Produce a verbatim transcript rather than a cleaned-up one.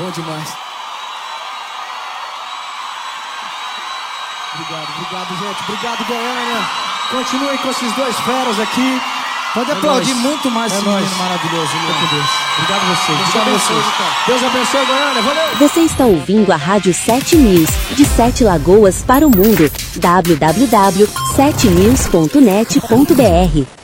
Bom demais. Obrigado, obrigado, gente. Obrigado, Goiânia. Continuem com esses dois feras aqui. Pode é aplaudir nóis. muito mais é esse nóis. menino maravilhoso. Fica com Deus. Obrigado a vocês. Deus Obrigado a abençoe, vocês. cara. Deus abençoe, Goiânia. Valeu. Você está ouvindo a Rádio sete News, de Sete Lagoas para o mundo. w w w ponto sete news ponto net ponto b r